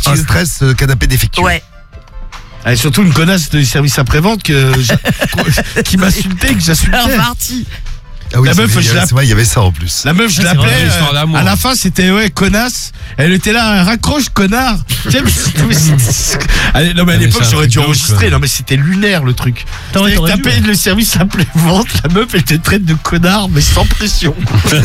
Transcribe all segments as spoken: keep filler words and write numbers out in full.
défectueux. Un stress euh, canapé défectueux. Ouais. Et surtout une connasse du service après-vente que j'a- qui m'insultait, que j'insultais. En partie. Ah oui, La c'est meuf, vrai, je il y a- l'app- c'est vrai, il y avait ça en plus. La meuf, je Ah, c'est l'appelais. vraiment une histoire euh, d'amour. à la fin, c'était ouais, connasse. Elle était là, raccroche, connard. Tu sais, mais c'était- mais c'était- Allez, non, mais à Ah, mais l'époque, c'est un j'aurais truc dû de ouf, enregistrer. quoi. Non, mais c'était lunaire le truc. T'aurais- C'est-à-dire que t'aurais dû, t'appelles le service après-vente, la meuf, elle te traite de connard, mais sans pression.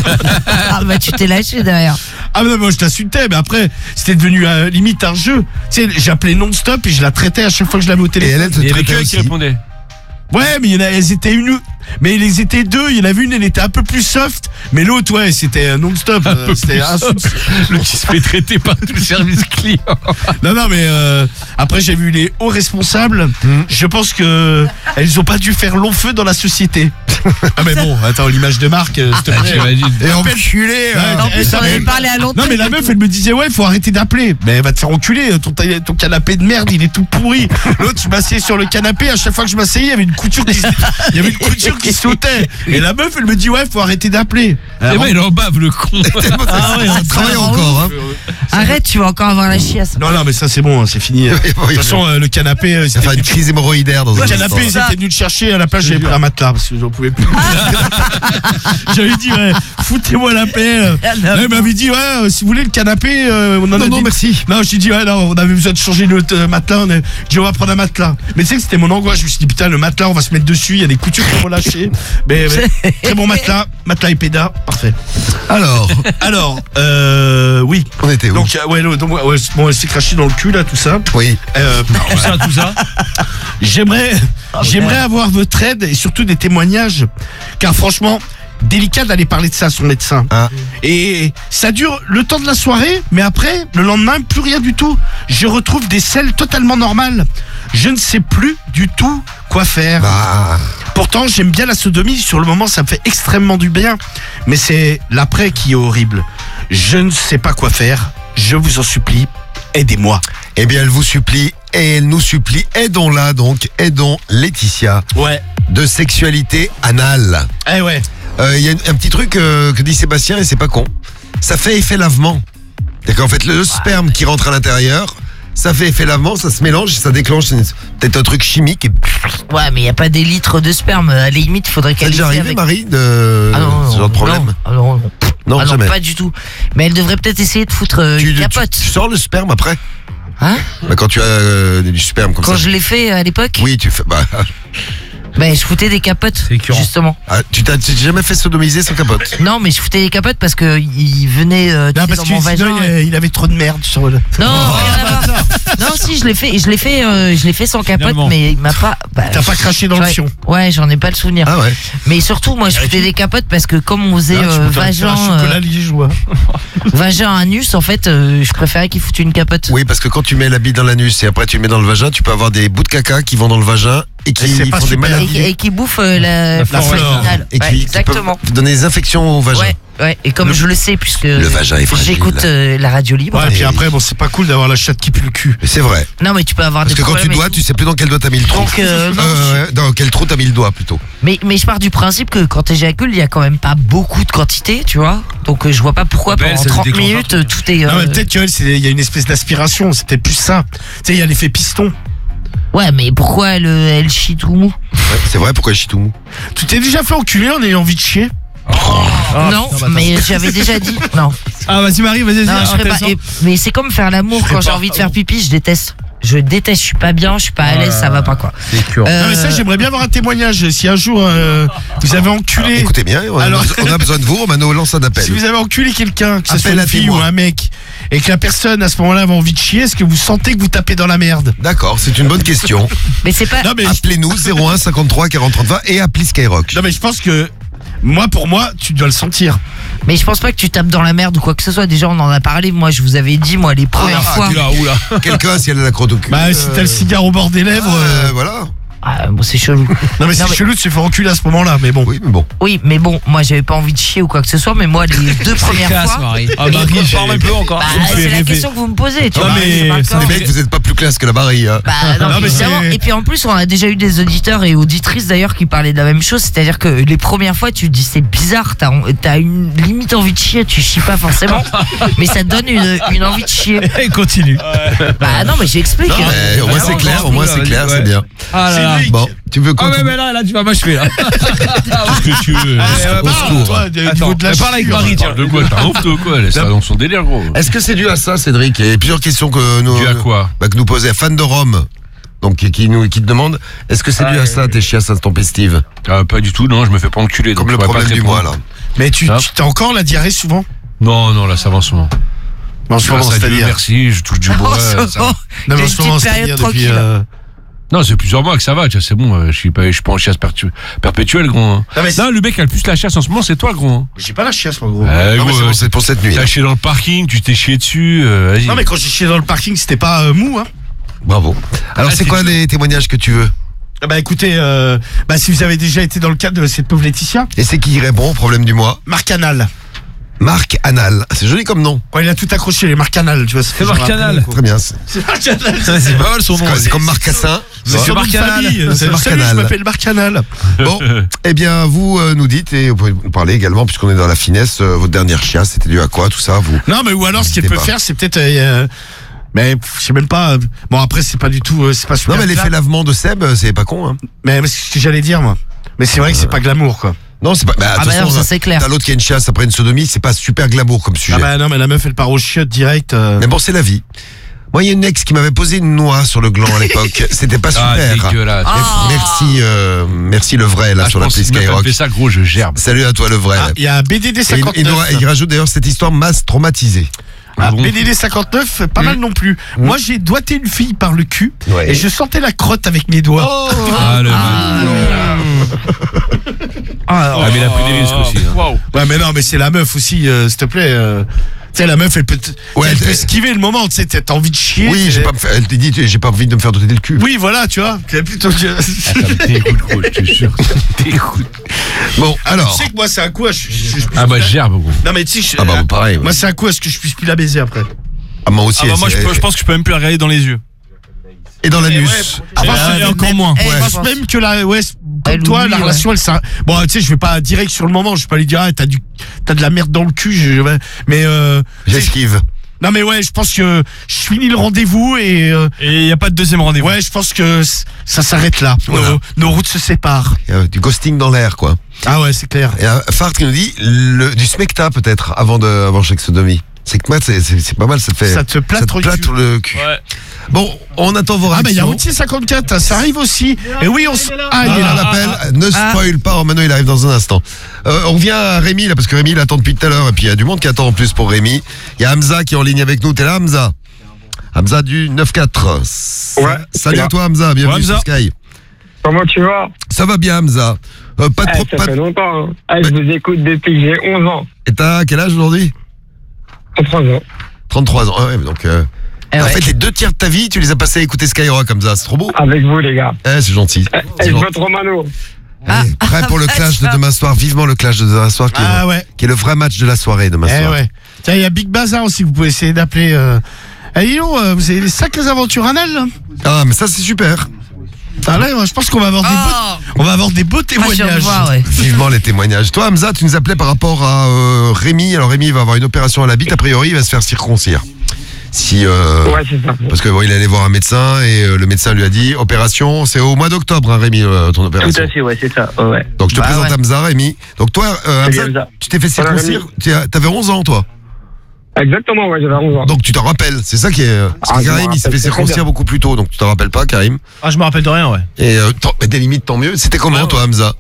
Ah bah tu t'es lâché derrière. Ah, mais moi, je t'insultais, mais après, c'était devenu euh, limite un jeu. Tu sais, j'appelais non-stop et je la traitais à chaque fois que je l'avais au Et téléphone. elle, elle te Il y avait traitait que qui aussi. répondait. Ouais, mais il y en a, elles étaient une, mais ils étaient deux. Il y en avait une, elle était un peu plus soft, mais l'autre, ouais, c'était euh, non-stop. Un euh, peu C'était plus insulte. Le qui se fait traiter par tout le service client. Non, non, mais euh, après j'ai vu les hauts responsables. Hmm. Je pense que elles ont pas dû faire long feu dans la société. Ah mais bon, attends, l'image de marque, euh, s'il te plaît. J'imagine. Et enculé. Ouais, hein. En plus on avait mais- parlé à longtemps. Non mais la meuf elle me disait ouais faut arrêter d'appeler. Mais elle va te faire enculer, ton, ta- ton canapé de merde il est tout pourri. L'autre je m'asseyais sur le canapé, à chaque fois que je m'asseyais il y avait une couture qui, il y avait une couture qui sautait. Et la meuf elle me dit ouais faut arrêter d'appeler. Et Alors, ben, il en bave le con. Ah ouais, Ça travaille encore. Hein. Arrête, tu vas encore avoir la chiasse. non non mais ça c'est bon, hein, c'est fini. De toute façon euh, le canapé euh, Ça c'était fait une crise hémorroïdaire dans le un canapé, ils instant. étaient venus le chercher. À la place, j'avais pris un matelas parce que j'en pouvais plus. J'avais dit, ouais, foutez-moi la paix. euh. Ah, non. Là, il m'avait dit, ouais, euh, si vous voulez le canapé, euh, on en a Non, non, dit- merci. Non, je lui ai dit, ouais, non, on avait besoin de changer notre euh, matelas. On a... Je dis, on va prendre un matelas. Mais tu sais que c'était mon angoisse. Je me suis dit, putain, le matelas, on va se mettre dessus. Il y a des coutures qui vont lâcher. Mais, mais très bon matelas, matelas et pédas. Parfait. Alors, Alors, euh, oui. on était où? Donc, euh, ouais, donc, ouais, bon, elle s'est crachée dans le cul, là, tout ça. Oui. Euh, Tout ça, tout ça. J'aimerais, j'aimerais avoir votre aide et surtout des témoignages, car franchement, délicat d'aller parler de ça à son médecin. Ah. Et ça dure le temps de la soirée, mais après, le lendemain, plus rien du tout. Je retrouve des selles totalement normales. Je ne sais plus du tout quoi faire. Bah, Pourtant, j'aime bien la sodomie. Sur le moment, ça me fait extrêmement du bien. Mais c'est l'après qui est horrible. Je ne sais pas quoi faire. Je vous en supplie, aidez-moi. eh bien, elle vous supplie et elle nous supplie. Aidons-la donc. Aidons Laetitia Ouais. de sexualité anale. Eh ouais. Euh, Il y a un petit truc euh, que dit Sébastien et c'est pas con. Ça fait effet lavement. C'est qu'en fait, le sperme qui rentre à l'intérieur, ça fait effet lavement, ça se mélange, ça déclenche une- peut-être un truc chimique. Et... Ouais, mais il y a pas des litres de sperme. À la limite, il faudrait Ça qu'elle t'est déjà essaie arrivé, avec- Marie, de Ah non, ce genre de problème? Non, ah non, non. Non, Ah non, jamais. pas du tout. Mais elle devrait peut-être essayer de foutre euh, Tu, une tu- capote. tu sors le sperme après? Hein Bah, quand tu as euh, du sperme comme Quand ça. je l'ai fait à l'époque, Oui, tu fais. Bah, ben je foutais des capotes, C'est écœurant. justement. ah, tu t'as tu t'es jamais fait sodomiser sans capote? Non, mais je foutais des capotes parce que il venait euh, tu Non, sais, parce dans mon que sinon, vagin. il, il avait trop de merde sur le. Non, rien à voir. Non, si je l'ai fait, je l'ai fait, euh, je l'ai fait sans capote, Finalement. mais il m'a pas. bah, T'as pas craché dans le ouais, fion. Ouais, j'en ai pas le souvenir. Ah ouais. Mais surtout, moi, je foutais des capotes parce que comme on faisait Là, tu euh, peux faire vagin, un chocolat euh, liégeois. vagin anus, en fait, euh, je préférais qu'il foute une capote. Oui, parce que quand tu mets la bille dans l'anus et après tu le mets dans le vagin, tu peux avoir des bouts de caca qui vont dans le vagin et qui Et c'est pas font des super. maladies. Et, et qui bouffe euh, la, La flore flore. vaginale. Et Ouais, qui, qui exactement. peuvent donner des infections au vagin. Ouais, ouais. Et comme Le- je le sais, puisque Le vagin est fragile. j'écoute euh, la radio libre. Ouais, et puis Et- après, bon, c'est pas cool d'avoir la chatte qui pue le cul. Mais c'est vrai. Non, mais tu peux avoir Parce des que quand tu problèmes et dois, tout. tu sais plus dans quel doigt t'as mis le trou. Donc, euh, non, Euh, ouais, dans quel trou t'as mis le doigt plutôt. Mais, mais je pars du principe que quand t'éjacules, il y a quand même pas beaucoup de quantité, tu vois. Donc euh, je vois pas pourquoi Ben, pendant ça se trente déclenche minutes, un euh, truc. tout est. Non, mais euh, peut-être qu'il y a une espèce d'aspiration, c'était plus ça. Tu sais, il y a l'effet piston. Ouais, mais pourquoi elle, euh, elle chie tout mou Ouais, c'est vrai, pourquoi je chie tout mou? Tu t'es déjà fait enculer en ayant envie de chier? Non, mais j'avais déjà dit. Non, Ah, vas-y, Marie, vas-y, non, vas-y. je ferais pas. intéressant. Et- mais c'est comme faire l'amour Je quand ferais j'ai pas. envie de faire pipi, je déteste. Je déteste, je suis pas bien, je suis pas à l'aise, ça va pas quoi. C'est écœurant. Euh, Non, mais ça, j'aimerais bien avoir un témoignage. Si un jour euh, vous avez enculé. Écoutez bien, on a, Alors- on a besoin de vous, Romano, lance un appel. Si vous avez enculé quelqu'un, que ce soit Appel une à fille témoin. ou un mec, et que la personne à ce moment-là avait envie de chier, est-ce que vous sentez que vous tapez dans la merde? D'accord, c'est une bonne question. mais c'est pas. Non, mais, Appelez-nous zéro un cinquante-trois quarante trente-vingt et appelez Skyrock. non, mais je pense que moi, pour moi, tu dois le sentir. Mais je pense pas que tu tapes dans la merde ou quoi que ce soit. Déjà, on en a parlé. Moi, je vous avais dit, moi, les premières Ah, fois. tu l'as, oula. Quelqu'un, si elle a la crotte au cul. Bah, si t'as le cigare au bord des lèvres. Euh, euh, voilà. Ah, bon, c'est chelou. Non mais c'est Non, mais- chelou de se faire enculer à ce moment-là, mais bon. Oui, mais bon. Oui, mais bon, moi j'avais pas envie de chier ou quoi que ce soit, mais moi les deux premières Classe, fois. Marie. Ah, Marie, parle un peu encore. Bah, Ça me fait c'est la rêver. question que vous me posez, tu Non, vois. mais c'est pas le ça corps. Les mecs, vous êtes pas plus classe que la Marie, hein. Bah, non, Non, mais évidemment. c'est- Et puis en plus, on a déjà eu des auditeurs et auditrices d'ailleurs qui parlaient de la même chose. C'est-à-dire que les premières fois, tu te dis c'est bizarre, t'as, t'as une limite envie de chier, tu chies pas forcément, mais ça te donne une, une envie de chier. Et continue. Bah non, mais j'explique. Non, hein. mais au moins c'est Non, clair, au j'explique. moins c'est clair, c'est bien. Ah là là. Cédric. Bon, tu veux Ah quoi ouais, comme- mais là, là, tu vas m'achever là. Qu'est-ce que tu veux Euh, au parle, secours. Toi, au niveau Attends, de la parle avec chure. Marie, tiens. Parle de quoi? T'as honte ou quoi? Laisse ça dans son délire, gros. Est-ce que c'est dû à ça, Cédric? Il y a plusieurs questions que nous, Dû à quoi? bah, que nous posait fan de Rome. Donc, qui, qui nous, qui te demande, est-ce que c'est dû à ça, tes chiasses intempestives? Ah, pas du tout, non, je me fais pas enculer. donc Comme le je pourrais pas problème te du mois, répondre. là. Mais tu, Hein tu t'as encore la diarrhée souvent? Non, non, là, ça va en ce moment. En ce moment, Grâce à Dieu, c'est-à-dire. merci, je touche du bois. En ce ça va. moment, Non, il y mais a en une ce moment, petite période c'est-à-dire depuis. tranquille. euh, Non, c'est plusieurs mois que ça va, tu vois, c'est bon, euh, je suis pas, je suis pas en chiasse pertu- perpétuelle, gros. hein. Non, mais c'est- Non, le mec qui a le plus la chiasse en ce moment, c'est toi, gros. hein. J'ai pas la chiasse, moi, gros. Eh, Non, mais gros, c'est euh, pour, c'est pour cette nuit. là. t'as chié dans le parking, tu t'es chié dessus, euh, vas-y. Non, mais quand j'ai chié dans le parking, c'était pas euh, mou, hein. Bravo. Alors, Ah, c'est c'est quoi dur. les témoignages que tu veux? Ah bah écoutez, euh, bah si vous avez déjà été dans le cadre de cette pauvre Laetitia, Et c'est qui répond au problème du mois? Marc Anal. Marc Anal. C'est joli comme nom. Quand il a tout accroché, les Marc Anal, tu vois. C'est Marc Anal. Très bien. C'est C'est Marc Anal. C'est pas mal son nom. c'est comme Marc Cassin. C'est son nom de Marc Anal. famille. C'est C'est Marc Salut, je Anal. m'appelle Marc Anal. Bon, eh bien, vous euh, nous dites, et vous pouvez nous parler également, puisqu'on est dans la finesse, euh, votre dernière chiasse, c'était dû à quoi, tout ça, vous? Non, mais ou alors ce qu'elle N'hésitez peut pas. faire, c'est peut-être. euh, mais pff, je sais même pas. euh, Bon, après, c'est pas du tout. euh, c'est pas super. Non, mais l'effet glam. lavement de Seb, euh, c'est pas con, hein. Mais c'est ce que j'allais dire, moi. Mais c'est vrai que c'est pas glamour, quoi. Non, c'est pas. Bah, de Ah toute bah non, façon, ça c'est clair. t'as l'autre qui a une chiasse après une sodomie, c'est pas super glamour comme sujet. Ah bah non, mais la meuf, elle part au chiottes direct. euh. Mais bon, c'est la vie. Moi, il y a une ex qui m'avait posé une noix sur le gland à l'époque. C'était pas Ah, super. dégueulasse. Ah. Merci, euh, merci le vrai, là, Ah, je sur pense l'appli que si Skyrock. fait ça, gros, je gerbe. Salut à toi, le vrai. Ah, il y a B D D Et il, il, cinquante-neuf. nous- il rajoute d'ailleurs cette histoire masse traumatisée. Ah, Bon. B D D cinquante-neuf, pas mal non plus. Moi, j'ai doigté une fille par le cul Ouais. et je sentais la crotte avec mes doigts. Ah, le Ah, Ah, mais il a pris des risques aussi. hein. Waouh. Ouais, mais non, mais c'est la meuf aussi, euh, s'il te plaît. euh. Tu sais, la meuf, elle peut, te- Ouais, elle peut elle- esquiver le moment, tu sais, t'as t'as envie de chier. Oui, t'es- j'ai pas, me faire- elle te dit, j'ai pas envie de me faire doter le cul. Oui, voilà, tu vois. C'est plutôt que. Ah, ça me dégoûte, gros, je te jure. Ça me dégoûte. Bon, alors. Tu sais que moi, c'est un coup à. je- je- je- Ah, bah, je gerbe, gros. Non, mais tu sais, je- Ah bah, pareil. ouais. moi, c'est un coup à ce que je puisse plus la baiser après. Ah, moi aussi. Ah bah moi, je, c'est- peux- je pense que je peux même plus la regarder dans les yeux. Et dans l'anus. Ah, Et moi, là, c'est et encore moins. Eh, Je je pense pense- même que la, ouais, c'est- comme Elle toi, oublie, la ouais. relation, elle, ça. Bon, tu sais, je vais pas direct sur le moment, je vais pas lui dire, ah, t'as du, t'as de la merde dans le cul, je, je vais- mais, euh, tu sais, J'esquive. non, mais ouais, je pense que je finis le rendez-vous et, euh, Et il n'y a pas de deuxième rendez-vous. ouais, je pense que c- ça s'arrête là. Voilà. Nos, nos routes se séparent. Il y a du ghosting dans l'air, quoi. Ah ouais, c'est clair. Et euh, Fart qui nous dit le, du smecta peut-être avant de avant chaque sodomie. C'est que c'est c'est c'est pas mal, ça te fait Ça te plâtre le cul. le cul. Ouais. Bon, on attend vos Ah, bah, il y a réactions. Routier cinquante-quatre, ça arrive aussi. Et oui, on s- Ah, il est Ah, là. on appelle, ne spoil pas, Romano il arrive dans un instant. Euh, on revient à Rémi là parce que Rémi il attend depuis tout à l'heure et puis il y a du monde qui attend en plus pour Rémi. Il y a Hamza qui est en ligne avec nous, t'es là Hamza? Hamza du neuf quatre. Ouais, Salut c'est à là. toi Hamza, bienvenue Ouais, sur Hamza. Sky. Comment tu vas? Ça va bien Hamza. Euh, pas de Eh, pro- Ça pas fait de- longtemps. Hein. Eh, je vous écoute depuis que j'ai onze ans. Et t'as quel âge aujourd'hui? trente-trois ans. trente-trois ans. Ah ouais, donc euh, Eh en ouais. fait les deux tiers de ta vie tu les as passés à écouter Skyrock Hamza, c'est trop beau. Avec vous, les gars. Eh, c'est gentil. Eh, C'est eh, je gentil. vote Romano. Ah. Allez, prêt pour le clash de demain soir, vivement le clash de demain soir qui, est, Ah ouais. qui est le vrai match de la soirée demain Eh soir. ouais. Tiens, il y a Big Bazar aussi, vous pouvez essayer d'appeler. Euh... Eh, dis donc, euh, vous avez des sacrées aventures anales, là. Ah mais ça c'est super. Ah, là, moi, je pense qu'on va avoir des Oh. beaux, on va avoir des beaux Ah, je viens de témoignages. voir, ouais. Vivement les témoignages. Toi Hamza, tu nous appelais par rapport à euh, Rémi. Alors Rémi va avoir une opération à la bite, a priori il va se faire circoncire. Si euh, Ouais, c'est ça. parce que bon, il allait voir un médecin et euh, le médecin lui a dit opération, c'est au mois d'octobre hein, Rémi euh, ton Tout opération. à fait, ouais, c'est ça. Ouais, ouais. Donc je te Bah présente ouais. Hamza Rémi. Donc toi euh, Salut, Hamza, Hamza. tu t'es fait Voilà, circoncire, Rémi. tu as- t'avais onze ans toi. Exactement, ouais, j'avais onze ans. Donc tu t'en rappelles, c'est ça qui est. Parce Ah, que je Karim me il s'est fait rappelle très circoncire bien. beaucoup plus tôt, donc tu t'en rappelles pas Karim. Ah, je me rappelle de rien, ouais. Et euh, tant- mais des limites tant mieux. C'était comment Ouais, toi Hamza?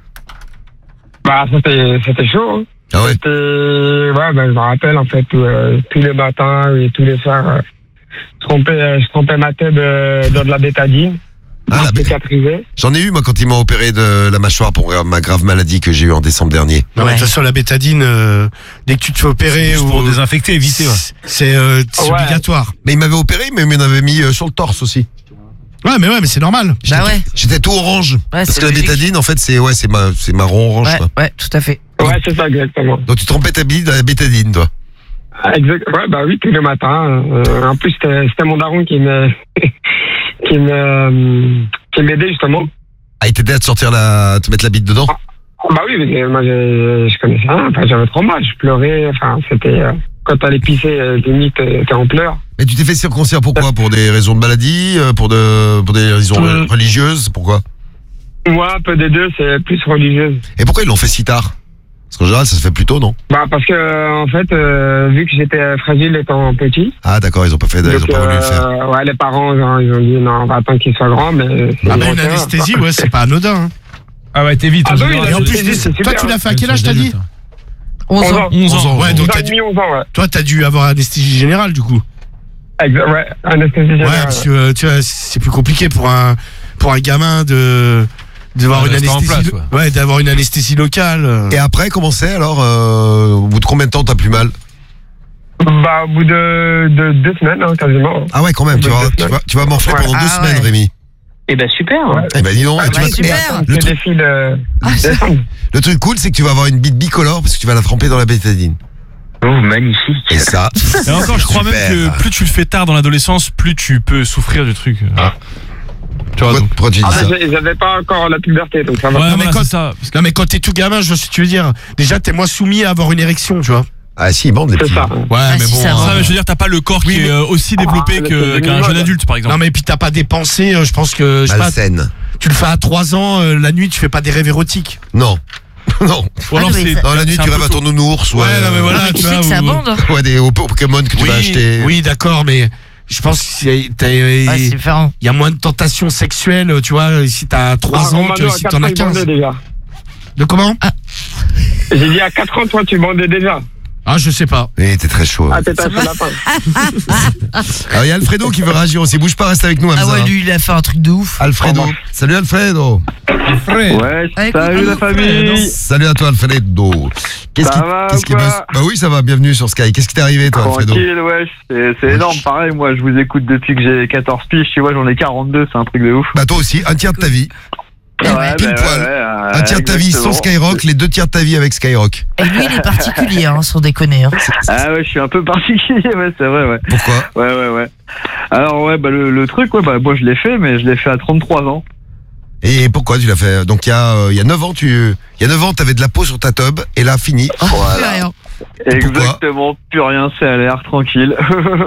Bah, c'était, c'était chaud. Hein. Ah ouais. C'était, ouais, bah, je me rappelle, en fait, euh, tous les matins et tous les soirs, euh, je trompais, euh, je trompais ma tête euh, dans de la bétadine. Ah, la bé- Cicatrisée. J'en ai eu moi quand ils m'ont opéré de la mâchoire pour ma grave maladie que j'ai eu en décembre dernier. Non, mais de Ouais. toute façon, la bétadine, euh, dès que tu te fais opérer Juste ou. pour désinfecter, éviter, ouais. C'est euh, c'est Ouais. obligatoire. Mais il m'avait opéré, mais il m'en avait mis euh, sur le torse aussi. Ouais, mais ouais, mais c'est normal. Bah ouais. J'étais tout orange. Ouais, parce c'est que la logique. bétadine, en fait, c'est ouais, c'est ma, c'est marron orange. Ouais, quoi. ouais, tout à fait. Ouais, c'est ça, exactement. Donc tu trempais ta bille dans la bétadine, toi. Exact. Ouais, bah oui, tous les matins. Euh, en plus, c'était c'était mon daron qui me, qui me, euh, qui m'aidait justement. Ah, il t'aidait à te sortir la, à te mettre la bite dedans. Bah oui, mais moi je, je connaissais rien. Enfin, j'avais trop mal. Je pleurais. Enfin, c'était euh, quand t'allais pisser, euh, limite, t'es t'es en pleurs. Mais tu t'es fait circoncire pourquoi? Pour des raisons de maladie, euh, pour de, pour des raisons Euh. religieuses, pourquoi? Moi, un peu des deux, c'est plus religieuse. Et pourquoi ils l'ont fait si tard? Parce qu'en général, ça se fait plus tôt, non? Bah parce que euh, en fait, euh, vu que j'étais fragile étant petit, Ah d'accord, ils ont pas fait, ils ont donc, pas voulu le faire. euh, ouais, les parents, genre, ils ont dit non, on va attendre qu'il soit grand, mais c'est Ah bah, une une erreur. anesthésie, ouais, c'est pas anodin. Hein. Ah ouais, t'es vite. Ah en bah oui, général. Et en plus, c'est- c'est toi, super. tu l'as fait à quel âge, t'as dit? onze onze ans. ans. onze ans. Ouais, donc Deux t'as ans et dû, demi, onze ans, ouais. toi, t'as dû avoir anesthésie générale, du coup. Exact, ouais, anesthésie Ouais, générale. parce que euh, tu vois, c'est plus compliqué pour un pour un gamin de d'avoir Ouais, une rester en anesthésie, place, ouais, d'avoir une anesthésie locale. euh. Et après, comment c'est alors euh, au bout de combien de temps t'as plus mal? Bah, au bout de, de deux semaines, hein, quasiment. Ah ouais, quand même, tu Deux vas, tu semaines. vas, tu vas morfler Ouais. pendant deux Ah semaines, ouais. Rémi. Eh ben super. Ouais. Eh ben dis donc, Ah, et tu bah, vas- super. et Le le, truc, défi de Ah, c'est- décembre. le truc cool, c'est que tu vas avoir une bite bicolore parce que tu vas la tremper dans la bétadine. Oh, magnifique. Et ça, Et encore, je crois même super. que plus tu le fais tard dans l'adolescence, plus tu peux souffrir du truc. Ah. Tu vois, Pourquoi, donc. pourquoi tu dis Ah, ça? mais j'ai- j'avais pas encore la puberté, donc ça va. Ouais, Non, mais voilà, quand- c'est ça. Parce que- Non, mais quand t'es tout gamin, je vois ce que tu veux dire. Déjà, t'es moins soumis à avoir une érection, tu vois. Ah si, ils bandent les C'est petits. ça. Ouais, Ah, mais si, bon. ça va. hein. Ça, mais je veux dire, t'as pas le corps Oui, qui mais- est euh, aussi développé Ah, que- le- qu'un le- jeune adulte, par exemple. Non, mais puis t'as pas des pensées, euh, je pense que, je sais pas, Malsaine. tu le fais à trois ans, euh, la nuit, tu fais pas des rêves érotiques. Non. non. Ou alors Ah, mais c'est. ça- Non, la nuit, c'est tu un rêves peu à ton tôt. nounours. Ouais, non, mais voilà. Mais tu tu sais vois, que ça ou- bande. Ouais, des au Pokémon que tu Oui, vas acheter. oui, d'accord, mais je pense qu'il Ouais, c'est différent. y a moins de tentations sexuelles, tu vois, si t'as trois Ah, ans Romano, que à si quatre t'en ans, as il bandait quinze. déjà. De comment? J'ai dit à quatre ans, toi, tu bandais déjà. Ah, je sais pas. Oui, t'es très chaud. Ah, t'étais un peu lapin. Alors, il y a Alfredo qui veut réagir aussi. Bouge pas, reste avec nous, Ah Hamza. ouais, lui, il a fait un truc de ouf. Alfredo. Salut, Alfredo. Ouais, Ouais, salut coucou, la famille. Salut à toi, Alfredo. Qu'est-ce Ça qui, va qu'est-ce ou qui quoi bosse Bah oui, ça va. Bienvenue sur Sky. Qu'est-ce qui t'est arrivé, toi, Alfredo? Tranquille, ouais, c'est c'est énorme. Pareil, moi, je vous écoute depuis que j'ai quatorze piges. Tu vois, j'en ai quarante-deux, c'est un truc de ouf. Bah toi aussi, un tiers de ta vie. Eh ouais, pile poil. euh, Un tiers de ta vie sans exactement. Skyrock, les deux tiers de ta vie avec Skyrock. Et lui, il est particulier, hein, sans déconner. Hein. Ah ouais, je suis un peu particulier, ouais, c'est vrai, ouais. Pourquoi? Ouais, ouais, ouais. Alors, ouais, bah, le, le truc, ouais, bah, moi, je l'ai fait, mais je l'ai fait à trente-trois ans. Et pourquoi tu l'as fait? Donc il y a euh, il y a neuf ans, tu il y a neuf ans, t'avais de la peau sur ta tub et là fini. Plus Voilà. rien. Et pourquoi? Exactement, plus rien, c'est à l'air, tranquille.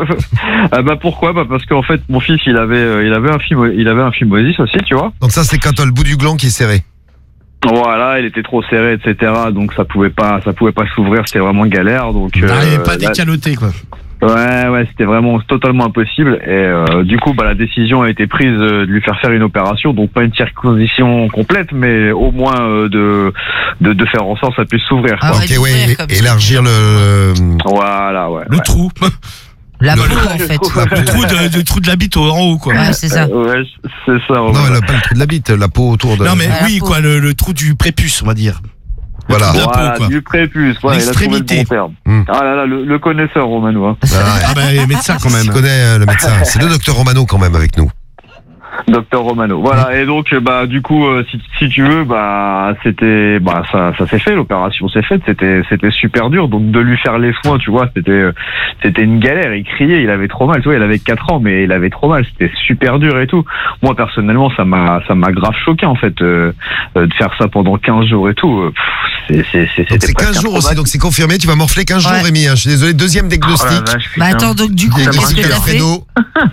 ah bah pourquoi? Bah parce qu'en fait, mon fils, il avait, euh, il avait un phimo- il avait un phimosis aussi, tu vois. Donc ça c'est quand t'as le bout du gland qui est serré. Voilà, il était trop serré, et cetera. Donc ça pouvait pas, ça pouvait pas s'ouvrir, c'était vraiment galère. Donc Il n'arrivait euh, pas à là- décaloter, quoi. ouais, ouais, c'était vraiment totalement impossible. Et euh, du coup, bah la décision a été prise euh, de lui faire faire une opération, donc pas une circoncision complète, mais au moins euh, de, de de faire en sorte que ça puisse s'ouvrir. Ah Quoi. ouais, Ok, ouais, d'ouvrir comme ça. élargir le Voilà, ouais. Le ouais. trou. La Le- peau, en fait. Le trou de, le trou de la bite au- en haut, quoi. Ouais, c'est ça. Euh, ouais, c'est ça. Non, ouais. elle a pas le trou de la bite, la peau autour de. Non, mais Ouais, la oui, peau. quoi, le, le trou du prépuce, on va dire. Voilà. La peau, Voilà, quoi. du prépuce, voilà, il a trouvé le L'extrémité. bon terme. Hmm. Ah là là, le, le connaisseur, Romano. Hein. Ah, ouais. Ah, bah, médecin quand Tu même. connais euh, le médecin. C'est le docteur Romano quand même avec nous. Docteur Romano. Voilà, et donc, bah, du coup, euh, si, si tu veux, bah, c'était, bah, ça, ça s'est fait, l'opération s'est faite, c'était, c'était super dur, donc de lui faire les soins, tu vois, c'était, euh, c'était une galère, il criait, il avait trop mal, tu vois, il avait quatre ans, mais il avait trop mal, c'était super dur et tout. Moi, personnellement, ça m'a, ça m'a grave choqué, en fait, euh, euh, de faire ça pendant quinze jours et tout, euh, pff, c'est, c'est, c'est, Donc c'était c'est presque quinze jours aussi, improbable. donc c'est confirmé, tu vas morfler quinze Ouais. jours, Rémi. hein. Je suis désolé, deuxième Oh diagnostic. la vache, Bah putain. attends, donc du coup, qu'est-ce Diagnostic que t'as fait? Alfredo.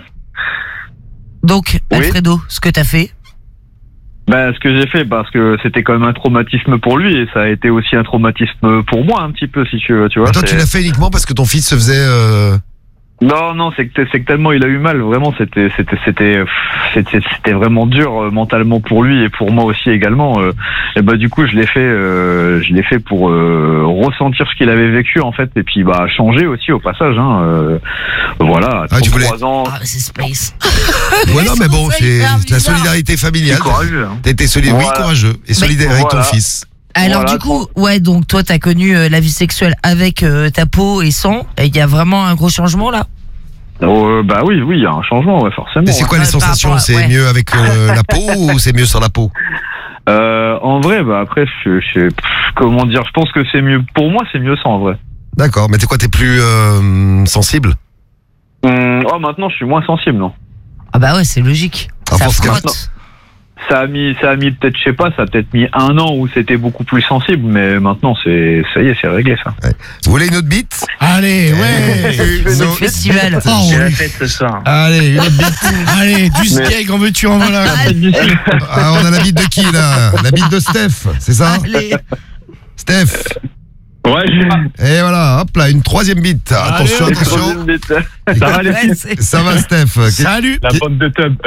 Donc, Oui. Alfredo, ce que t'as fait? Ben, ce que j'ai fait, parce que c'était quand même un traumatisme pour lui, et ça a été aussi un traumatisme pour moi, un petit peu, si tu veux, tu vois. Mais toi, c'est- tu l'as fait uniquement parce que ton fils se faisait. euh, Non, non, c'est que, c'est que tellement il a eu mal, vraiment, c'était, c'était, c'était, pff, c'était, c'était vraiment dur euh, mentalement pour lui et pour moi aussi également. euh. et bah du coup, je l'ai fait, euh, je l'ai fait pour euh, ressentir ce qu'il avait vécu en fait, et puis bah changer aussi au passage. Hein, euh, voilà. Ah, tu voulais- trente-trois ans. Ah, c'est Space. Ouais, non, mais bon, Ça, c'est hyper la bizarre. solidarité familiale. C'est courageux. Hein. T'as été solide, oui, Voilà. courageux et solidaire avec ton voilà. fils. Alors Voilà, du coup, ouais, donc toi, t'as connu euh, la vie sexuelle avec euh, ta peau et sans. Il y a vraiment un gros changement là? Oh, bah oui, oui, il y a un changement, ouais, forcément. Mais c'est quoi Ouais, les par sensations? rapport à- C'est ouais. mieux avec euh, la peau ou c'est mieux sans la peau? Euh, en vrai, bah après, je, je, pff, comment dire, je pense que c'est mieux. Pour moi, c'est mieux sans, en vrai. D'accord, mais t'es quoi? T'es plus euh, sensible? Hum, oh, maintenant, je suis moins sensible, non. Ah bah ouais, c'est logique. À Ça force que- frotte. Ça a mis, ça a mis peut-être, je sais pas, ça a peut-être mis un an où c'était beaucoup plus sensible, mais maintenant, c'est, ça y est, c'est réglé, ça. Vous voulez une autre bite? Allez, ouais. Une C'est le autre- festival. Oh, J'ai la oui. fête ce soir. Allez, une autre bite. Allez, du skeg, en veux-tu, en voilà. Ah, on a la bite de qui là? La bite de Steph, c'est ça? Allez. Steph. Ouais, je Et voilà, hop là, une troisième bite. Attention, Allez, attention. Ça va, les Ouais, filles? c'est- Ça va, Steph? Salut. La bande de tub.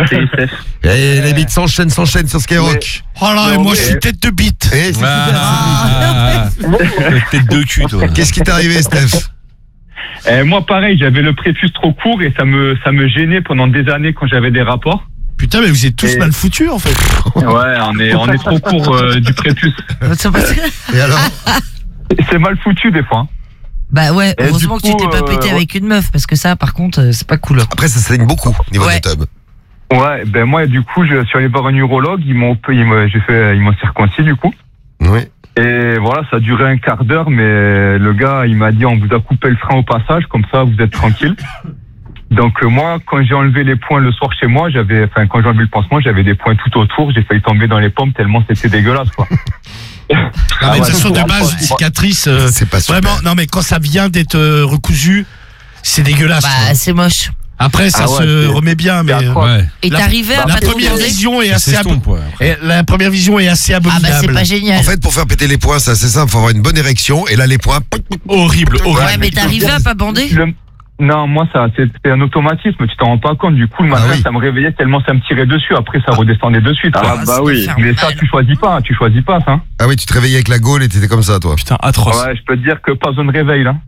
Et les bites s'enchaînent, s'enchaînent sur Skyrock. Oh là, et moi, je suis tête de bite. Et c'est Ah, tête de cul, toi. Qu'est-ce qui t'est arrivé, Steph? Eh, moi, pareil, j'avais le prépuce trop court et ça me, ça me gênait pendant des années quand j'avais des rapports. Putain, mais vous êtes tous Et- mal foutus, en fait. Ouais, on est, on est trop court euh, du prépuce. C'est parce que- Et alors? C'est mal foutu des fois. hein. Bah ouais, Et heureusement du que tu coup, t'es pas euh, pété ouais. avec une meuf, parce que ça, par contre, euh, c'est pas cool. Après, ça saigne beaucoup au niveau Ouais. du tub. Ouais, ben moi, du coup, je suis allé voir un urologue, ils m'ont, ils m'ont, j'ai fait, ils m'ont circoncis, du coup. Oui. Et voilà, ça a duré un quart d'heure, mais le gars, il m'a dit, on vous a coupé le frein au passage, comme ça, vous êtes tranquille. Donc, euh, moi, quand j'ai enlevé les points le soir chez moi, j'avais, enfin, quand j'ai enlevé le pansement, j'avais des points tout autour, j'ai failli tomber dans les pommes tellement c'était dégueulasse, quoi. Ah, mais de ouais, toute façon, de c'est base, pas- une cicatrice. euh, C'est pas super. Vraiment, non, mais quand ça vient d'être euh, recousu, c'est dégueulasse. Bah, quoi. c'est moche. Après, ça Ah ouais, se c'est- remet bien, mais. c'est euh, atroce. Ouais. Et La- t'arrivais à La pas trop première demander vision est Ça assez ab- s'estompe, ouais. et la première vision est assez Ah bah abominable. c'est pas génial. En fait, pour faire péter les poings, c'est assez simple. Faut avoir une bonne érection. Et là, les poings. Horrible, horrible. Ouais, mais t'arrivais à pas bander? Le- Non, moi, ça, c'était un automatisme, tu t'en rends pas compte. Du coup, le matin, Ah oui. ça me réveillait tellement ça me tirait dessus. Après, ça redescendait de suite. Ah, quoi. bah ça oui. doit faire Mais ça, mal. tu choisis pas, tu choisis pas, ça. Ah oui, tu te réveillais avec la gaule et t'étais comme ça, toi. Putain, atroce. Ouais, je peux te dire que pas besoin de réveil, là.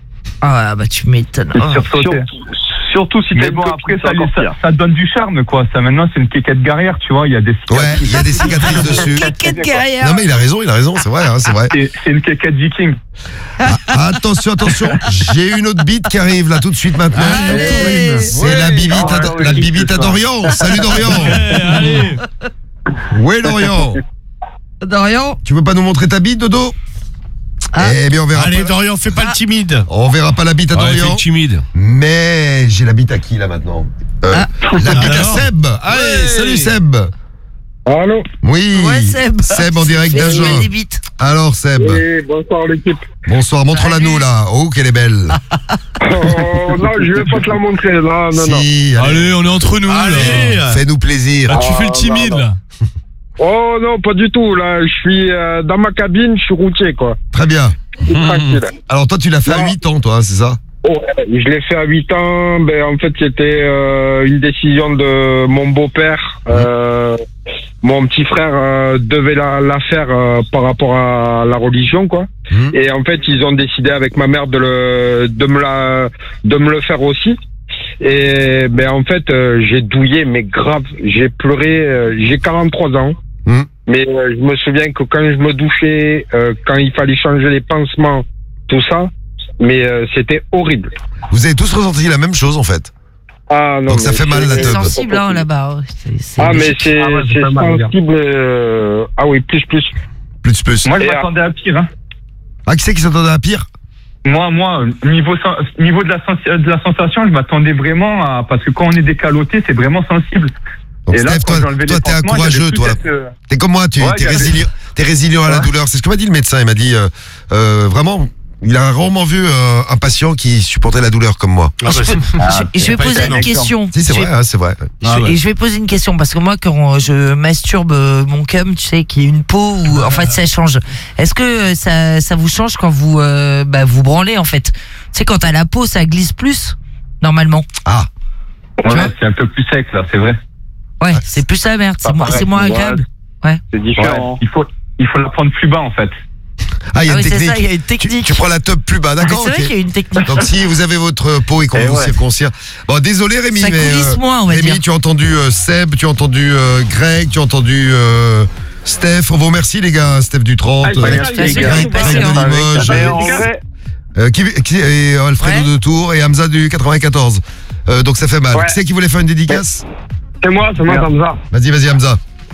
Ah bah tu m'étonnes. C'est Oh. sursauté. Surtout si Mais t'es bon, une après, copine, ça, c'est encore ça, pire. ça donne du charme, quoi. Ça, maintenant, c'est une quéquette guerrière, tu vois. Il y a des Ouais, cicatrices. il y a des cicatrices dessus. Quéquette carrière. Non, mais il a raison, il a raison, c'est vrai, hein, c'est vrai. C'est c'est une quéquette viking. Ah, attention, attention, j'ai une autre bite qui arrive là tout de suite maintenant. Allez. C'est la bibite, Ah, à, ouais, la oui, bibite c'est à ça. Dorian. Salut Dorian. allez. Où est Dorian? Dorian. Tu veux pas nous montrer ta bite, Dodo? Ah. Eh bien, on verra. Allez, pas, Dorian, fais pas le timide. on verra pas la bite à Ouais, Dorian. fais timide. Mais j'ai la bite à qui là maintenant? Euh, Ah. La bite à Alors Seb. Allez, Ouais. salut Seb. Allô? Oui. Ouais, Seb. Seb en direct Fais d'Agen. jouer des bites. Alors Seb. Oui, bonsoir l'équipe. Bonsoir, montre-la Salut. nous là. Oh, qu'elle est belle. Oh, non, je vais pas te la montrer, non, non, non. Si, allez, Allez, on est entre nous. là. Allez. fais-nous plaisir. Là, tu fais le Ah, timide, non, non. là. Oh non, pas du tout, là, je suis euh, dans ma cabine, je suis routier, quoi. Très bien. Je suis tranquille. Alors toi, tu l'as fait à Non. huit ans, toi, c'est ça? Oh, je l'ai fait à huit ans, ben, en fait, c'était euh, une décision de mon beau-père. Euh, mon petit frère euh, devait la, la faire euh, par rapport à la religion, quoi. Mhm. Et en fait, ils ont décidé avec ma mère de le, de me la, de me le faire aussi. Et ben en fait, euh, j'ai douillé, mais grave. J'ai pleuré. euh, j'ai quarante-trois ans. Mhm. Mais euh, je me souviens que quand je me douchais, euh, quand il fallait changer les pansements, tout ça, mais euh, c'était horrible. Vous avez tous ressenti la même chose en fait. Ah non. Donc ça mais fait mal, la c'est- teub. Sensible hein, là-bas. ouais. C'est- c'est Ah mais logique. c'est Ah ouais, c'est c'est pas mal, sensible. euh, Ah oui, plus plus. Plus plus. Moi, je Et m'attendais à pire, hein. Ah, qui c'est qui s'attendait à pire? Moi, moi, niveau, sen- niveau de la, sens- de la sensation, je m'attendais vraiment à, parce que quand on est décaloté, c'est vraiment sensible. Donc Et là, Steph, quand j'ai toi, enlevé toi les t'es un pansements, courageux, j'avais plus toi. cette, euh, T'es comme moi, tu Ouais, t'es j'avais- résilient, t'es résilient à la Ouais. douleur. C'est ce que m'a dit le médecin. Il m'a dit, euh, euh, vraiment, il a rarement vu euh, un patient qui supportait la douleur comme moi. Ah, bah, c'est- Je, je vais pas poser étonnant. une question. Si, c'est Je vrai, vais- hein, c'est vrai. Je, Ah ouais. Et je vais poser une question parce que moi quand je masturbe euh, mon cum, tu sais, qui est une peau où en fait ça change. Est-ce que euh, ça, ça vous change quand vous euh, bah, vous branlez en fait? Tu sais quand t'as la peau ça glisse plus normalement. Ah, ouais, vois c'est un peu plus sec, là, c'est vrai. Ouais, c'est plus ça merde, c'est Pas moins, pareil. c'est moins Ouais. agréable. C'est différent. Ouais, il faut, il faut la prendre plus bas, en fait. ah, il y a Ah une oui, c'est ça, il y a technique. une Tu, technique. tu prends la top plus bas, Ah, mais d'accord? c'est vrai ok. qu'il y a une technique. Donc si vous avez votre peau et qu'on Eh vous ouais. circoncire. Bon, désolé Rémi, Ça mais coulisse moins, on va Rémi, dire. tu as entendu euh, Seb, tu as entendu euh, Greg, tu as entendu euh, Steph. On vous remercie les gars, Steph du trente, Ah, il fallait euh, pas Greg, les Greg, gars. Greg Greg passé, de hein. Limoges, Mais euh, en vrai, euh, qui, qui- et Alfredo Ouais. de Tours et Hamza du quatre-vingt-quatorze. Euh, donc ça fait mal. Ouais. Qui c'est qui voulait faire une dédicace? C'est moi, c'est moi, Hamza. Vas-y, vas-y, Hamza.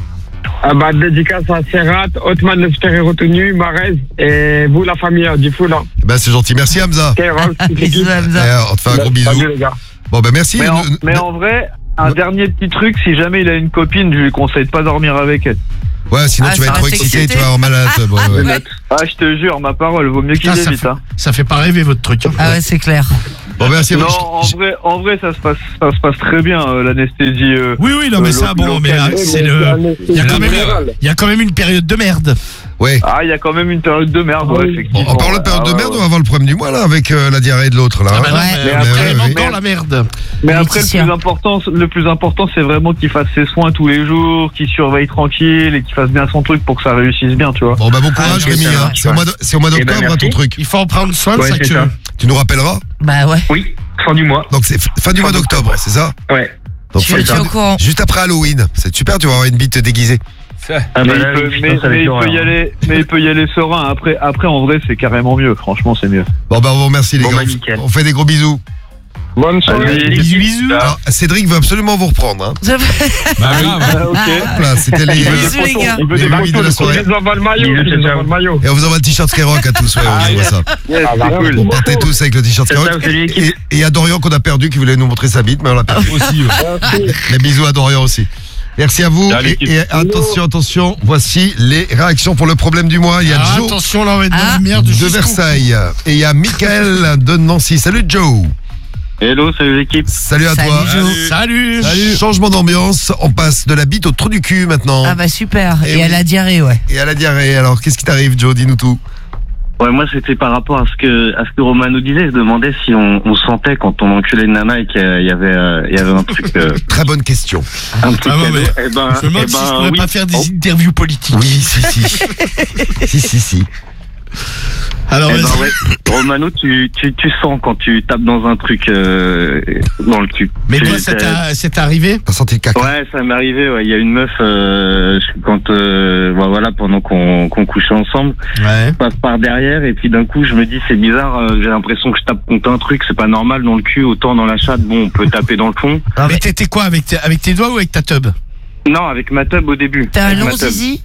Ah bah, dédicace à Serrat, Otman le super retenu, Marez, et vous, la famille euh, du fou, là. Ben, c'est gentil. Merci, Hamza. Bisous, Eh, Hamza. on te fait un gros bisou. Salut, les gars. Bon, ben, merci. Mais en, Nous- mais en vrai, un Ouais. dernier petit truc, si jamais il a une copine, je lui conseille de pas dormir avec elle. Ouais, sinon Ah, tu vas ça être trop reste excité, excité. tu vas avoir mal à la tête. Ouais, ouais. Ouais. Ah, je te jure, ma parole, vaut mieux qu'il Putain, ça, évite, fait, hein. ça fait pas rêver votre truc. hein. Ah ouais, c'est clair. Bon, merci. Non, Je- en je- vrai, en vrai, ça se passe, ça se passe très bien, euh, l'anesthésie. euh. Oui, oui, non, mais Euh, ça, bon, l'hôpital. mais euh, c'est le. Il y, a quand même, il y a quand même une période de merde. Ouais. Ah, il y a quand même une période de merde, ouais, Bon, effectivement. en parlant de période Ah, de ouais, merde, ouais. on va avoir le problème du mois là avec euh, la diarrhée de l'autre là. Ah hein. bah non, Ouais. mais, Mais euh, après, vraiment oui. dans la merde. Mais après, le Laetitia. plus important, le plus important, c'est vraiment qu'il fasse ses soins tous les jours, qu'il surveille tranquille et qu'il fasse bien son truc pour que ça réussisse bien, tu vois. Bon bah bon courage Ah, Rémi, ça hein. va. c'est au mois de- c'est au mois Eh ben, d'octobre hein, ton merci. truc. Il faut en prendre soin de Ouais, sa c'est queue. ça. Tu nous rappelleras. Bah ouais. Oui, fin du mois. Donc c'est f- fin du mois d'octobre, c'est ça? Ouais. Donc Je fin- suis fin- au courant. juste après Halloween. C'est super, tu vas avoir une bite déguisée. Ah mais, bah il là, peut, oui, mais- putain, ça va mais être il l'horreur, peut y hein. aller, mais il peut y aller serein. Après, après, en vrai, c'est carrément mieux. Franchement, c'est mieux. Bon bah on vous remercie les Bon, gars. bah, On- nickel. On fait des gros bisous. Bonne soirée. Allez, Bisous, bisous. Alors Cédric veut absolument vous reprendre. Hein. Bah, grave. Ah, ok. Hop là, c'était les, Bisous, les gars. Il veut les des mamies de la photos, soirée. Je vous envoie le maillot. Bisous, Je vous ciao. envoie le maillot. Et on vous envoie le t-shirt Skyrock à tous. Ouais, on voit ça. Yes, Ah, bah, c'est cool. Vous partez tous avec le t-shirt Ciao, Skyrock. ciao, salut, Et l'équipe. et il y a Dorian qu'on a perdu qui voulait nous montrer sa bite, mais on l'a perdu aussi. ouais. Les bisous à Dorian aussi. Merci à vous. Salut, Et, l'équipe. et attention, attention, voici les réactions pour le problème du mois. Il y a Ah, Joe attention, là, on va être dans Ah. la merde. de jusqu'au- Versailles et il y a Michael de Nancy. Salut Joe. Hello, salut l'équipe. Salut à Salut, toi. Joe. Salut. Changement d'ambiance, on passe de la bite au trou du cul maintenant. Ah bah super. Eh Et à oui. la diarrhée, ouais. Et à la diarrhée. Alors, qu'est-ce qui t'arrive, Joe? Dis-nous tout. Ouais, moi c'était par rapport à ce que à ce que Romano disait. Je demandais si on, on sentait quand on enculait une nana et qu'il y avait euh, il y avait un truc euh, Très bonne question. un petit Ah, ouais, cadeau. mais Eh ben, Je me demande eh si je ben, pourrais oui. pas faire des Oh. interviews politiques. Oui, si, si. si, si, si. Alors, Eh ben, vas-y. ouais. Romano, tu, tu, tu sens quand tu tapes dans un truc euh, dans le cul. Mais toi, C'est- ça t'a- c'est arrivé? T'as senti le caca? Ouais, ça m'est arrivé. Ouais. Il y a une meuf euh, quand euh, bah, voilà pendant qu'on qu'on couchait ensemble, Ouais. je passe par derrière et puis d'un coup je me dis c'est bizarre. euh, J'ai l'impression que je tape contre un truc. C'est pas normal dans le cul. Autant dans la chatte, bon, on peut taper dans le fond. Ah, Mais mais t'étais quoi, avec tes, avec tes doigts ou avec ta tub? Non, avec ma tub au début. t'as un Avec long ma tub. zizi?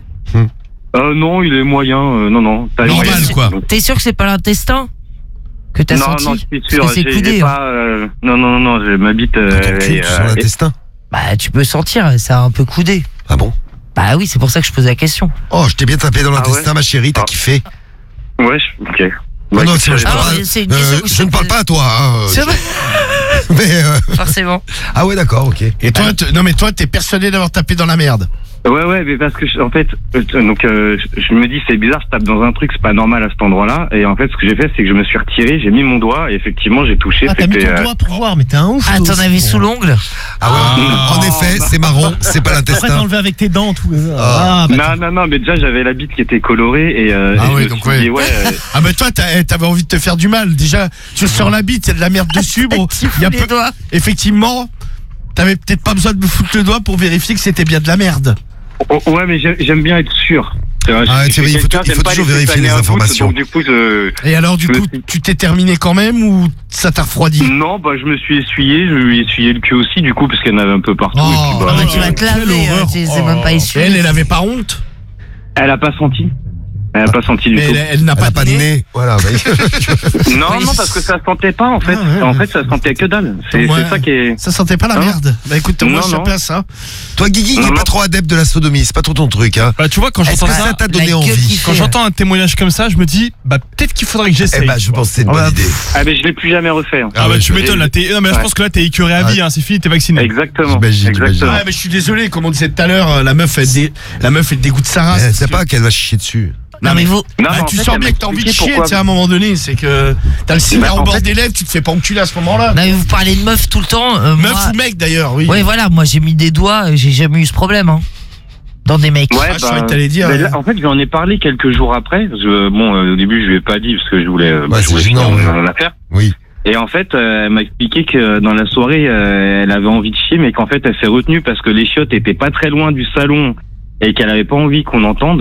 Euh, non, il est moyen. euh, non, non. taille Normal, moyenne. quoi. T'es sûr que c'est pas l'intestin que t'as Non, senti? non, je suis Parce sûr. que c'est j'ai- coudé, j'ai hein. pas, euh, non, non, non, non, j'ai ma bite. Dans euh, ton cul, et, tu euh, sens et- l'intestin. Bah tu peux sentir, c'est un peu coudé. Ah bon? Bah oui, c'est pour ça que je pose la question. Oh, je t'ai bien tapé dans Ah l'intestin, ouais ma chérie, t'as Ah. kiffé. Ouais, je- ok. Non, Ouais, non, écoute, c'est- je, j'ai Ah, parle- mais c'est une euh, question que je je ne parle pose. pas à toi. Hein, C'est vrai, je- Mais euh, forcément. ah ouais, d'accord, ok. Et toi, t- non mais toi, t'es persuadé d'avoir tapé dans la merde. Ouais, ouais, mais parce que je- en fait, euh, donc euh, je, je me dis c'est bizarre, je tape dans un truc, c'est pas normal à cet endroit-là. Et en fait, ce que j'ai fait, c'est que je me suis retiré, j'ai mis mon doigt et effectivement, j'ai touché. Ah, t'as mis c'était, ton euh, doigt pour voir, mais t'es un ouf. Ah, toi t'en aussi. avais sous l'ongle? Ah ouais, Ah. en effet, c'est marron, c'est pas Après, t'as l'intestin. enlevé avec tes dents, tout. Ah. Ah, bah, Non, non, non, mais déjà j'avais la bite qui était colorée et, euh, Ah et je ouais, me donc suis ouais. dit, ouais, euh, Ah bah toi, t'as- t'avais envie de te faire du mal. Déjà, tu sors la bite, c'est de la merde dessus. Bon, Tu il y a fous les peu- doigts. effectivement, t'avais peut-être pas besoin de me foutre le doigt pour vérifier que c'était bien de la merde. oh, ouais, mais j'aime j'aime bien être sûr. C'est vrai, Ah, je- tu je vois, suis il faut- quelqu'un, il faut j'aime pas toujours laisser vérifier planer les un doute, informations. Donc du coup, je, Et alors, du Je me coup, suis- tu t'es terminé quand même ou ça t'a refroidi? non, bah je me suis essuyé, je lui ai essuyé le cul aussi, du coup, parce qu'elle en avait un peu partout. Oh, et puis, bah, Ah bah tu vas te laver, quelle hein, horreur. c'est c'est Oh. même pas essuyé. Elle, elle avait pas honte. Elle a pas senti. Elle a pas senti du Mais tout. elle, elle n'a Elle pas, a pas de nez. Voilà. bah, Non, Oui. non, parce que ça sentait pas en fait. Ah ouais. En fait, ça sentait que dalle. C'est Ouais. c'est ça qui est. Ça sentait pas la Non. merde. Bah écoute, moi Non, je suis à non. place, hein. Toi, Guigui, qui Non, est pas non. trop adepte de la sodomie, c'est pas trop ton truc, hein. Bah, tu vois, quand Est-ce j'entends que ça, ça t'a donné la gueule envie? qui fait. quand j'entends un témoignage comme ça, je me dis, bah, peut-être qu'il faudrait que Eh j'essaye. ben, je pense que c'est une Ah bonne bah, idée. Ah, mais je l'ai plus jamais refait. hein. Ah, bah, ouais, tu je- m'étonnes, là, t'es, non, mais je Ouais. pense que là, t'es écœuré à Ouais. vie, hein, c'est fini, t'es vacciné. Exactement. J'imagine, Exactement. Ouais, mais je suis désolé, comme on disait tout à l'heure, la meuf, elle, dé... la meuf, elle dégoûte sa race. Elle sait pas qu'elle va chier dessus. Non mais vous, Non, Bah, mais en tu fait, sens elle bien m'a que t'as envie de expliqué chier, pourquoi- tu sais, à un moment donné, c'est que t'as le cigare Bah, au en bord fait- des lèvres, tu te fais pas enculer à ce moment-là. non, mais vous parlez de meuf tout le temps. euh, Meuf moi- ou mec d'ailleurs, oui. Ouais, voilà, moi j'ai mis des doigts, euh, j'ai jamais eu ce problème. Hein. Dans des mecs. Ouais, Ah, je croyais que t'allais dire, mais euh, là, en fait, je lui en ai parlé quelques jours après. Je, bon, euh, au début, je lui ai pas dit parce que je voulais, euh, bah, Ouais, je c'est voulais gênant, finir ouais. mon affaire. Oui. Et en fait, euh, elle m'a expliqué que dans la soirée, euh, elle avait envie de chier, mais qu'en fait, elle s'est retenue parce que les chiottes étaient pas très loin du salon et qu'elle avait pas envie qu'on entende.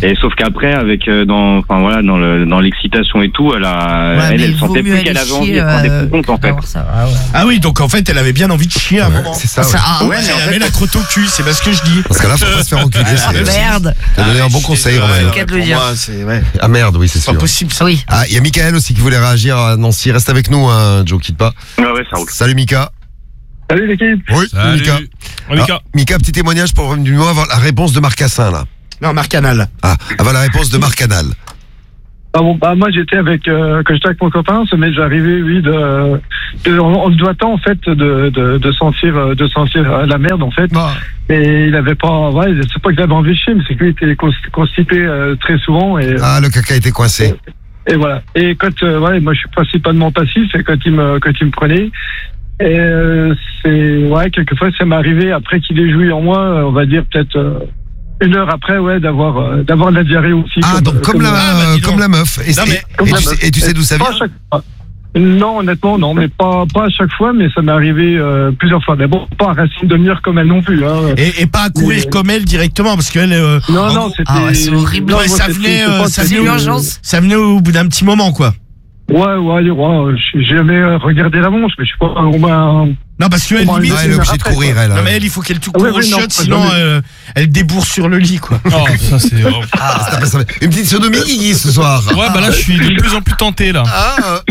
Et sauf qu'après, avec euh, dans, enfin voilà, dans le dans l'excitation et tout, elle a, Ouais, elle, mais elle il vaut sentait mieux plus qu'elle aller avait envie, chier, elle se rendait euh, plus compte en fait. alors ça va, ouais. Ah oui, donc en fait, elle avait bien envie de chier à un Ouais, moment. c'est ça. Ça, ouais. ah, Ouais, elle avait la crotte au cul, c'est pas ce que je dis. Parce que là, faut pas se faire enculer. ah, c'est- merde. T'as donné un bon conseil, Ouais, Romain. ouais, Qu'à de le pour dire. moi, c'est ouais, Ah merde, oui, c'est c'est pas sûr. possible ça. Oui. Ah, il y a Michael aussi qui voulait réagir à Nancy. Reste avec nous, hein, Joe, quitte pas. Ouais, ouais, ça roule. Salut Mika. Salut l'équipe. Oui, Salut. Mika. Oh, Mika. Ah, Mika, petit témoignage pour du moins avoir la réponse de Marc Cassin, là. Non, Marc Canal. Ah, avoir la réponse de Marc Canal. Ah bon, bah moi j'étais avec euh, quand j'étais avec mon copain, ça m'est déjà arrivé, oui, de, de on, on se doit tant en fait de de, de sentir euh, de sentir euh, la merde en fait. Ah. Et il avait pas, ouais, c'est pas qu'il avait envie de chier, mais c'est qu'il était cons- constipé euh, très souvent et Ah, le caca était coincé. et voilà. Et quand euh, ouais, moi je suis principalement passif, et quand il me quand il me prenait. Et euh, c'est ouais, quelquefois ça m'est arrivé après qu'il ait joui en moi, euh, on va dire peut-être euh, une heure après, ouais, d'avoir euh, d'avoir de la diarrhée aussi. Ah, donc comme, la, Ah, bah, dis donc. comme la meuf. Et, Non, et- mais- et tu, sais, et tu sais d'où ça Pas vient à chaque fois. Non, honnêtement, non, mais pas pas à chaque fois, mais ça m'est arrivé euh, plusieurs fois. Mais bon, pas à rester une demi-heure comme elle non plus. Hein. Et, et pas à courir Mais- comme elle directement, parce qu'elle. euh, Non, en non, gros- c'était. Ah ouais, c'est horrible. Non, Ouais, moi, ça c'était- venait, c'était euh, pas ça très venait dur. urgence. Ça venait au bout d'un petit moment, quoi. Ouais, ouais, allez, ouais, j'ai jamais euh, regardé la montre, mais je suis pas un Romain. Non, parce qu'elle, Comment limite. Ah, elle est obligée de après, courir, elle. Non, hein. mais elle, il faut qu'elle tout Ah oui, court au oui, non, shot, pas sinon jamais. euh, elle débourse sur le lit, quoi. Oh, ça c'est. oh. Ah, ça passe- Une petite sodomie, Guigui, ce soir. Ouais, bah là je suis de plus en plus tenté là. Ah.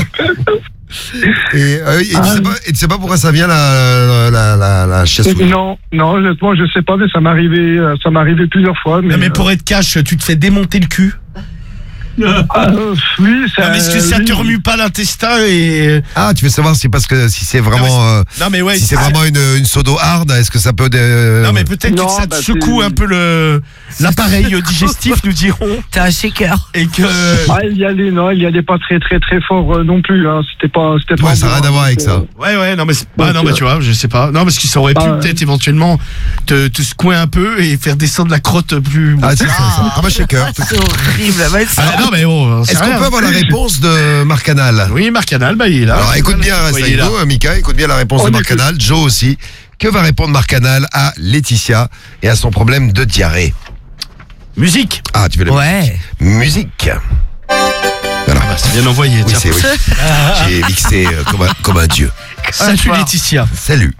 Et, euh, et, tu sais pas, et tu sais pas pourquoi ça vient la, la, la, la chasse souris. Non, non, honnêtement, je sais pas, mais ça m'est arrivé, euh, ça m'est arrivé plusieurs fois. Mais, Non, mais pour être cash, tu te fais démonter le cul. euh, ah, euh, oui, ça. Non, mais est-ce que ça oui. te remue pas l'intestin et. Ah, tu veux savoir si parce que si c'est vraiment euh, Non, mais ouais. si c'est ah, vraiment une, une sodo hard, est-ce que ça peut euh, Non, mais peut-être Non, que ça te bah, secoue c'est- un peu le l'appareil digestif, nous dirons. T'es un shaker. Et que. Ah, il y allait, non, il y allait pas très, très, très fort euh, non plus. Hein. C'était pas, c'était pas. Ouais, ça n'a bon, rien à voir avec donc, ça. euh, Ouais, ouais, non, mais, c'est- bah, Donc, non, mais euh, tu vois, je sais pas. Non, parce que ça aurait pu bah, peut-être éventuellement te, te secouer un peu et faire descendre la crotte plus. Ah, c'est ça, ça, comme un shaker. C'est horrible. Ouais, c'est- Ah, non, mais bon, c'est Est-ce qu'on rien. peut avoir la réponse de Marc Canal? Oui, Marc Canal, bah, il est là. Alors écoute bien, reste Ouais, il avec est là. nous, euh, Mika, écoute bien la réponse On de Marc écoute. Canal, Joe aussi. Que va répondre Marc Canal à Laetitia et à son problème de diarrhée? Musique. Ah, tu veux la Ouais. musique? Voilà. Ah, bah, c'est bien envoyé, Oui, tiens. c'est oui. J'ai mixé euh, comme, un, comme un dieu. Salut Bonsoir. Laetitia. Salut.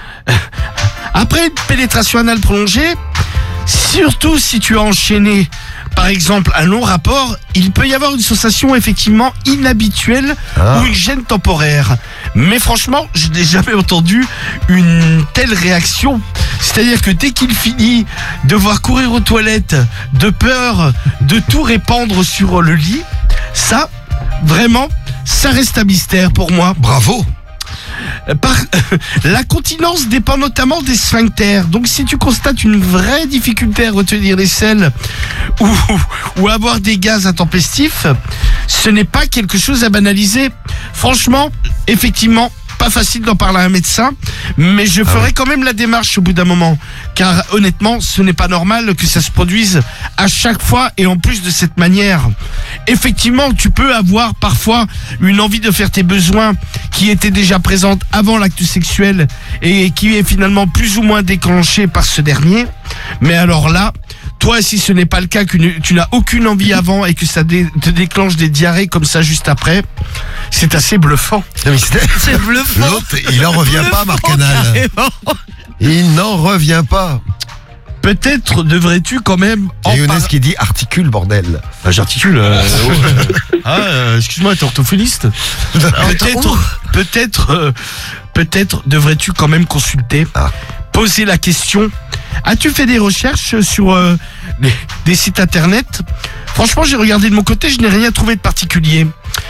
Après une pénétration anale prolongée, surtout si tu as enchaîné, par exemple, un long rapport, il peut y avoir une sensation effectivement inhabituelle Ah. ou une gêne temporaire. Mais franchement, je n'ai jamais entendu une telle réaction. C'est-à-dire que dès qu'il finit, devoir courir aux toilettes, de peur de tout répandre sur le lit, ça, vraiment, ça reste un mystère pour moi. Bravo. Par... La continence dépend notamment des sphincters. Donc si tu constates une vraie difficulté à retenir les selles ou, ou avoir des gaz intempestifs, ce n'est pas quelque chose à banaliser. Franchement, effectivement, pas facile d'en parler à un médecin, mais je ferai quand même la démarche au bout d'un moment. Car honnêtement, ce n'est pas normal que ça se produise à chaque fois et en plus de cette manière. Effectivement, tu peux avoir parfois une envie de faire tes besoins qui était déjà présente avant l'acte sexuel et qui est finalement plus ou moins déclenchée par ce dernier. Mais alors là, toi, si ce n'est pas le cas, que tu n'as aucune envie avant et que ça dé- te déclenche des diarrhées comme ça juste après, c'est assez bluffant. Non, mais c'est- C'est bluffant. L'autre, il en revient pas, Marc Bluffant, Canal. carrément. Il n'en revient pas. Peut-être devrais-tu quand même Il y a en Younes parler. qui dit articule, bordel. Ah, j'articule. euh, ouais, euh, ah, euh, excuse-moi, t'es orthophoniste. Peut-être, peut-être, euh, peut-être devrais-tu quand même consulter, Ah. poser la question. As-tu fait des recherches sur euh, les- des sites internet? Franchement, j'ai regardé de mon côté, je n'ai rien trouvé de particulier.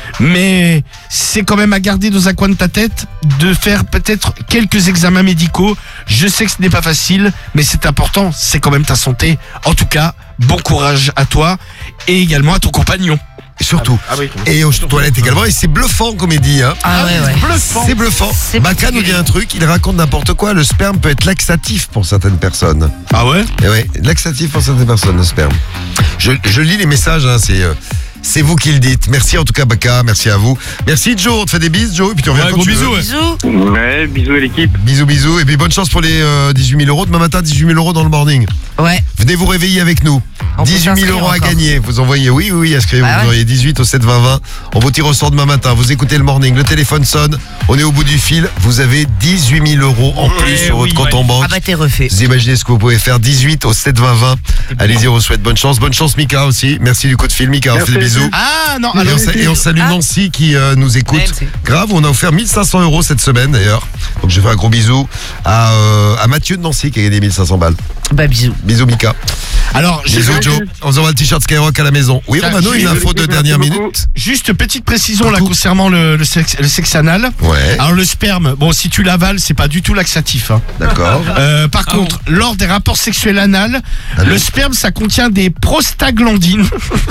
Mais c'est quand même à garder dans un coin de ta tête de faire peut-être quelques examens médicaux. Je sais que ce n'est pas facile, mais c'est important, c'est quand même ta santé. En tout cas, bon courage à toi et également à ton compagnon. Et surtout. Ah oui. Et aux toilettes également. Et c'est bluffant, comme il dit. Hein. Ah ouais, ouais. Bluffant. C'est bluffant. C'est Baka nous dit un truc, il raconte n'importe quoi. Le sperme peut être laxatif pour certaines personnes. Ah ouais? Et ouais, laxatif pour certaines personnes, le sperme. Je, je lis les messages, hein, c'est. euh, C'est vous qui le dites. Merci en tout cas, Baka. Merci à vous. Merci, Joe. On te fait des bises, Joe. Et puis tu reviens Ouais, quand gros tu bisous, veux. ouais. Bisous. Ouais, bisous à l'équipe. Bisous, bisous. Et puis bonne chance pour les euh, dix-huit mille euros. Demain matin, dix-huit mille euros dans le morning. Ouais. Venez vous réveiller avec nous. On peut dix-huit mille s'inscrire euros à encore. gagner. Vous envoyez, oui, oui, inscrivez-vous. Bah Vous ouais. envoyez dix-huit au sept vingt vingt. On vous tire au sort demain matin. Vous écoutez le morning. Le téléphone sonne. On est au bout du fil. Vous avez dix-huit mille euros en plus sur votre compte en banque. Ah bah t'es refait. Vous imaginez ce que vous pouvez faire. Dix-huit au sept vingt vingt. Allez-y, on vous souhaite bonne chance. Bonne chance, Mika aussi. Merci du coup de fil, Mika. On fait des Merci. bisous. Ah non, Et alors on, sa- et on salue Ah. Nancy qui euh, nous écoute. Merci. Grave, on a offert mille cinq cents euros cette semaine d'ailleurs. Donc je fais un gros bisou à, euh, à Mathieu de Nancy qui a gagné mille cinq cents balles. Bah bisous. Bisous Mika. alors j'ai Bisous Joe. On vous envoie le t-shirt Skyrock à la maison. Oui Ça, Romano, je une suis info de désolé, dernière merci beaucoup. minute. juste petite précision là Coucou. concernant le, le, sexe, le sexe anal. Ouais, Alors le sperme, bon si tu l'avales, c'est pas du tout laxatif. Hein. d'accord. Euh, par contre, lors des rapports sexuels anal, Ah le bon sperme ça contient des prostaglandines.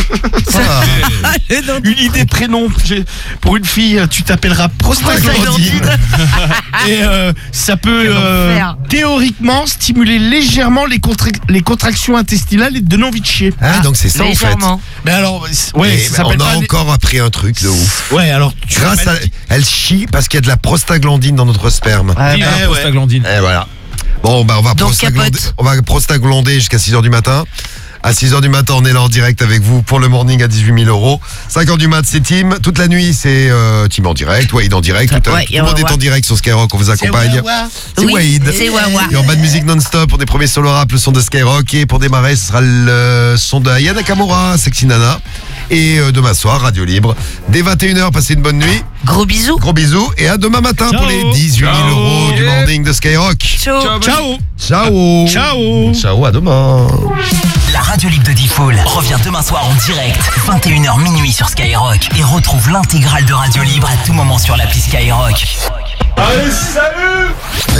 Ah, Une idée de prénom. J'ai- Pour une fille, tu t'appelleras prostaglandine. Et euh, ça peut Quel euh, enfer. théoriquement stimuler légèrement les, contra- les contractions intestinales et te donner envie de chier. Ah, donc c'est ça en fait. Légèrement. Mais alors, c'est- ouais, Et ça on s'appelle a pas des- encore appris un truc de ouf. Ouais, alors tu Grâce à, elle chie parce qu'il y a de la prostaglandine dans notre sperme. Ah, Il bah, a ouais. la prostaglandine. Et voilà. Bon, bah, on va Donc, prostaglander, capote. on va prostaglander jusqu'à six heures du matin. À six heures du matin, on est là en direct avec vous pour le morning à dix-huit mille euros. cinq heures du mat, c'est Tim. Toute la nuit, c'est euh, Tim en direct. Wade en direct. Tout, Ouais, tout et le monde on est va en direct sur Skyrock. On vous accompagne. C'est Oui, Wade. c'est Wawa. Et en bas de musique non-stop pour des premiers solo rap, le son de Skyrock. Et pour démarrer, ce sera le son de Aya Nakamura, Sexy Nana. Et euh, demain soir, Radio Libre. Dès vingt et une heures, passez une bonne nuit. Gros bisous. Gros bisous. Et à demain matin Ciao. pour les dix-huit mille Ciao. euros du morning de Skyrock. Ciao. Ciao. Ciao. Ciao. Ciao, à demain. La radio libre de D-Fall revient demain soir en direct, vingt et une heures minuit sur Skyrock. Et retrouve l'intégrale de Radio Libre à tout moment sur l'appli Skyrock. Allez,